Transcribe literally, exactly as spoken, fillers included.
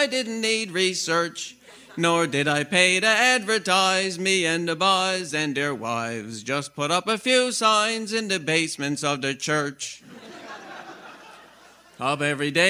I didn't need research, nor did I pay to advertise. Me and the boys and their wives just put up a few signs in the basements of the church. Up every day